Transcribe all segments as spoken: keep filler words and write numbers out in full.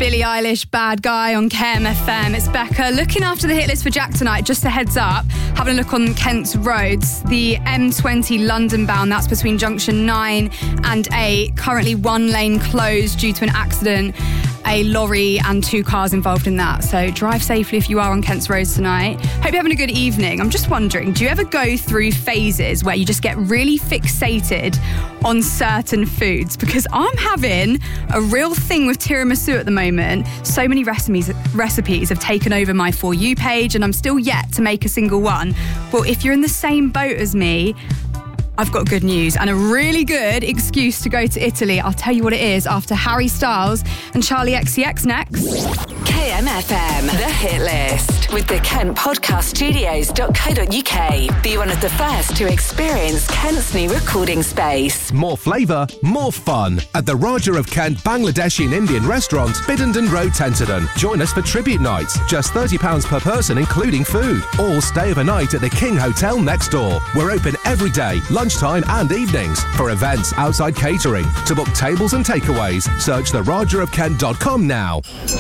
Billie Eilish, Bad Guy on K M F M. It's Becca looking after the hit list for Jack tonight. Just a heads up, having a look on Kent's roads. The M twenty London bound, that's between junction nine and eight. Currently one lane closed due to an accident. A lorry and two cars involved in that. So drive safely if you are on Kent's roads tonight. Hope you're having a good evening. I'm just wondering, do you ever go through phases where you just get really fixated on certain foods? Because I'm having a real thing with tiramisu at the moment. So many recipes recipes have taken over my For You page and I'm still yet to make a single one. Well, if you're in the same boat as me, I've got good news and a really good excuse to go to Italy. I'll tell you what it is after Harry Styles and Charlie X C X next. K M F M, the hit list with the Kent Podcast Studios dot co dot uk. Be one of the first to experience Kent's new recording space. More flavour, more fun at the Raja of Kent Bangladeshi and Indian restaurant, Biddenden Road, Tenterden. Join us for tribute nights, just thirty pounds per person including food. Or stay overnight at the King Hotel next door. We're open every day, lunchtime and evenings. For events, outside catering. To book tables and takeaways, search the raja of kent dot com now.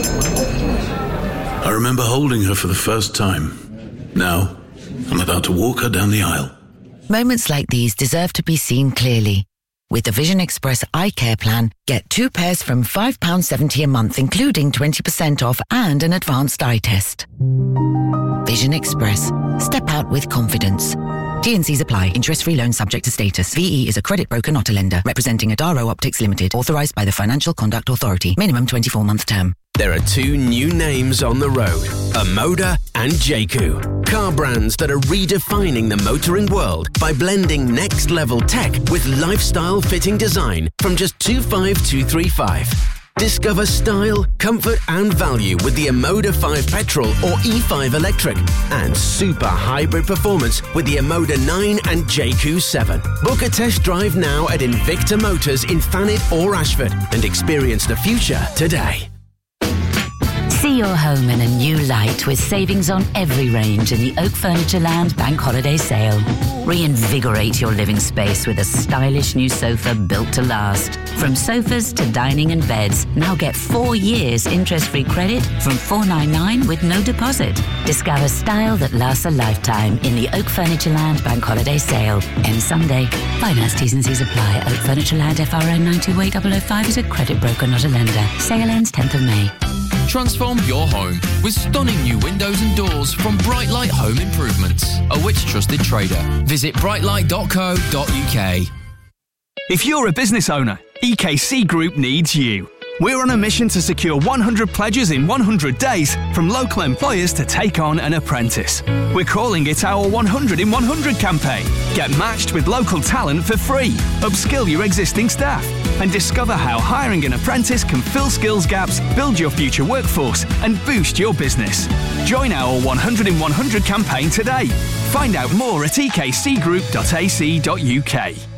I remember holding her for the first time. Now, I'm about to walk her down the aisle. Moments like these deserve to be seen clearly. With the Vision Express Eye Care Plan, get two pairs from five pounds seventy a month, including twenty percent off and an advanced eye test. Vision Express. Step out with confidence. T and C's apply. Interest-free loan subject to status. V E is a credit broker, not a lender. Representing Adaro Optics Limited. Authorised by the Financial Conduct Authority. Minimum twenty-four month term. There are two new names on the road, Omoda and Jayco. Car brands that are redefining the motoring world by blending next-level tech with lifestyle fitting design from just two five two three five. Discover style, comfort and value with the Omoda five Petrol or E five Electric and super hybrid performance with the Omoda nine and Jayco seven. Book a test drive now at Invicta Motors in Thanet or Ashford and experience the future today. See your home in a new light with savings on every range in the Oak Furniture Land Bank Holiday Sale. Reinvigorate your living space with a stylish new sofa built to last. From sofas to dining and beds, now get four years interest-free credit from four ninety-nine with no deposit. Discover style that lasts a lifetime in the Oak Furniture Land Bank Holiday Sale. Ends Sunday. Finance T's and C's apply. Oak Furniture Land F R N nine two eight zero zero five is a credit broker, not a lender. Sale ends tenth of May. Transform your home with stunning new windows and doors from Brightlight Home Improvements, a Which trusted trader. Visit brightlight dot co dot uk. If you're a business owner, E K C Group needs you. We're on a mission to secure one hundred pledges in one hundred days from local employers to take on an apprentice. We're calling it our one hundred in one hundred campaign. Get matched with local talent for free, upskill your existing staff, and discover how hiring an apprentice can fill skills gaps, build your future workforce, and boost your business. Join our one hundred in one hundred campaign today. Find out more at e k c group dot a c dot u k.